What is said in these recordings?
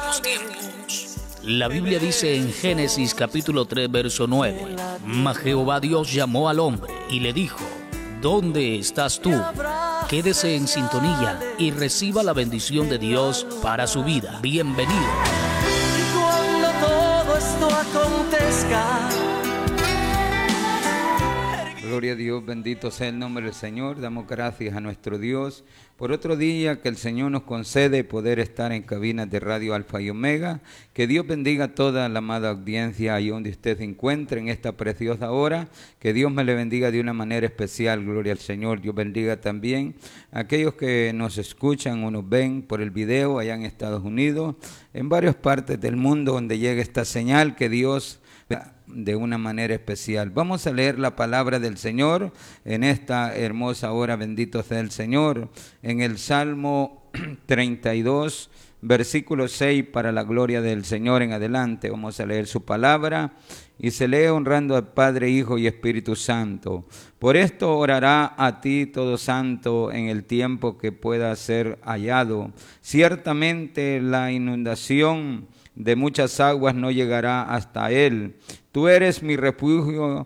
La Biblia dice en Génesis capítulo 3 verso 9: Mas Jehová Dios llamó al hombre y le dijo: ¿Dónde estás tú? Quédese en sintonía y reciba la bendición de Dios para su vida. Bienvenido. Y cuando todo esto acontezca, gloria a Dios, bendito sea el nombre del Señor. Damos gracias a nuestro Dios por otro día que el Señor nos concede poder estar en cabinas de Radio Alfa y Omega. Que Dios bendiga a toda la amada audiencia ahí donde usted se encuentre en esta preciosa hora. Que Dios me le bendiga de una manera especial, gloria al Señor. Dios bendiga también a aquellos que nos escuchan o nos ven por el video allá en Estados Unidos, en varias partes del mundo donde llega esta señal. Que Dios de una manera especial. Vamos a leer la palabra del Señor en esta hermosa hora. Bendito sea el Señor. En el Salmo 32, versículo 6, para la gloria del Señor en adelante. Vamos a leer su palabra y se lee honrando al Padre, Hijo y Espíritu Santo. Por esto orará a ti todo santo en el tiempo que pueda ser hallado. Ciertamente la inundación de muchas aguas no llegará hasta él. Tú eres mi refugio,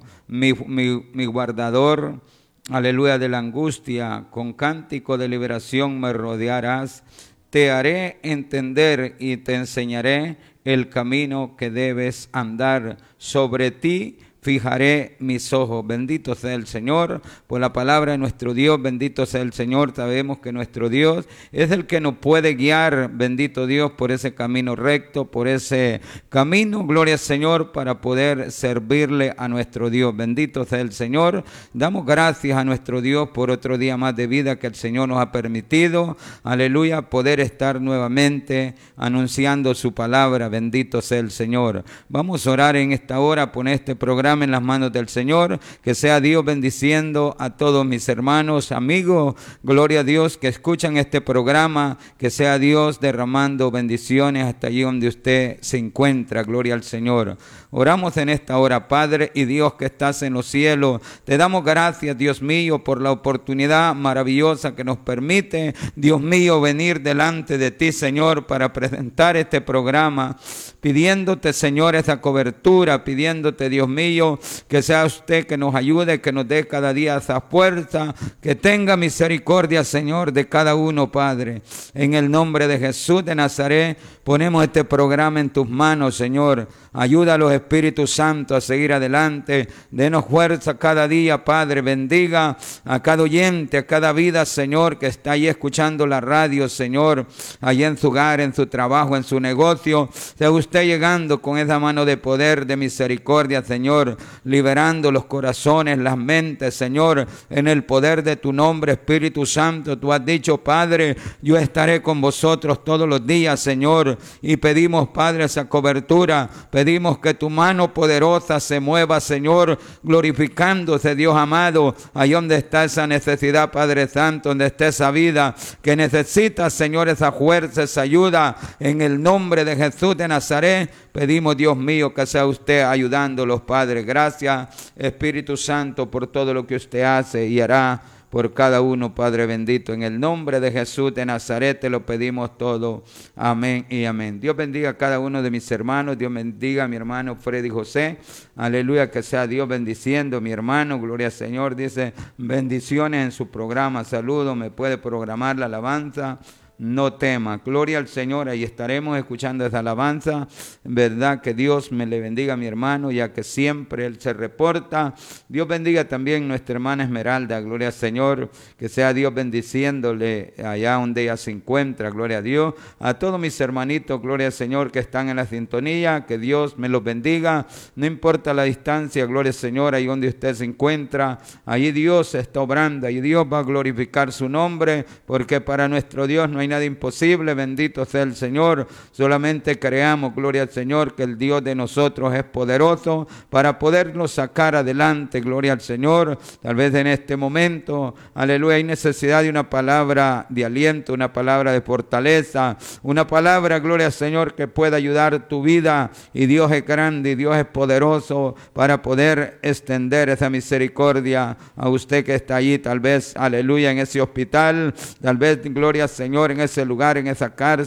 mi guardador, aleluya, de la angustia. Con cántico de liberación me rodearás. Te haré entender y te enseñaré el camino que debes andar. Sobre ti fijaré mis ojos. Bendito sea el Señor por la palabra de nuestro Dios. Bendito sea el Señor. Sabemos que nuestro Dios es el que nos puede guiar, bendito Dios, por ese camino recto, por ese camino, gloria al Señor, para poder servirle a nuestro Dios. Bendito sea el Señor. Damos gracias a nuestro Dios por otro día más de vida que el Señor nos ha permitido, aleluya, poder estar nuevamente anunciando su palabra. Bendito sea el Señor. Vamos a orar en esta hora, poner este programa en las manos del Señor. Que sea Dios bendiciendo a todos mis hermanos, amigos, gloria a Dios, que escuchan este programa. Que sea Dios derramando bendiciones hasta allí donde usted se encuentra, gloria al Señor. Oramos en esta hora. Padre y Dios que estás en los cielos, te damos gracias, Dios mío, por la oportunidad maravillosa que nos permite, Dios mío, venir delante de ti, Señor, para presentar este programa, pidiéndote, Señor, esa cobertura, pidiéndote, Dios mío, que sea usted que nos ayude, que nos dé cada día esa fuerza, que tenga misericordia, Señor, de cada uno, Padre. En el nombre de Jesús de Nazaret, ponemos este programa en tus manos, Señor. Ayuda a los Espíritus Santos a seguir adelante. Denos fuerza cada día, Padre. Bendiga a cada oyente, a cada vida, Señor, que está ahí escuchando la radio, Señor, allá en su hogar, en su trabajo, en su negocio. Sea usted llegando con esa mano de poder, de misericordia, Señor, liberando los corazones, las mentes, Señor, en el poder de tu nombre, Espíritu Santo. Tú has dicho, Padre, yo estaré con vosotros todos los días, Señor, y pedimos, Padre, esa cobertura. Pedimos que tu mano poderosa se mueva, Señor, glorificándose, Dios amado, ahí donde está esa necesidad, Padre Santo, donde está esa vida que necesita, Señor, esa fuerza, esa ayuda. En el nombre de Jesús de Nazaret, pedimos, Dios mío, que sea usted ayudándolos, Padre. Gracias, Espíritu Santo, por todo lo que usted hace y hará por cada uno, Padre bendito. En el nombre de Jesús de Nazaret te lo pedimos todo. Amén y amén. Dios bendiga a cada uno de mis hermanos. Dios bendiga a mi hermano Freddy José. Aleluya, que sea Dios bendiciendo a mi hermano. Gloria al Señor. Dice bendiciones en su programa. Saludos. Me puede programar la alabanza. No tema, gloria al Señor. Ahí estaremos escuchando esa alabanza. Verdad que Dios me le bendiga a mi hermano, ya que siempre él se reporta. Dios bendiga también nuestra hermana Esmeralda, gloria al Señor. Que sea Dios bendiciéndole allá donde ella se encuentra, gloria a Dios. A todos mis hermanitos, gloria al Señor, que están en la sintonía. Que Dios me los bendiga. No importa la distancia, gloria al Señor, ahí donde usted se encuentra. Allí Dios está obrando, allí Dios va a glorificar su nombre, porque para nuestro Dios no hay nada imposible. Bendito sea el Señor. Solamente creamos, gloria al Señor, que el Dios de nosotros es poderoso para poderlo sacar adelante, gloria al Señor. Tal vez en este momento, aleluya, hay necesidad de una palabra de aliento, una palabra de fortaleza, una palabra, gloria al Señor, que pueda ayudar tu vida. Y Dios es grande y Dios es poderoso para poder extender esa misericordia a usted que está allí, tal vez, aleluya, en ese hospital, tal vez, gloria al Señor, en ese lugar, en esa cárcel,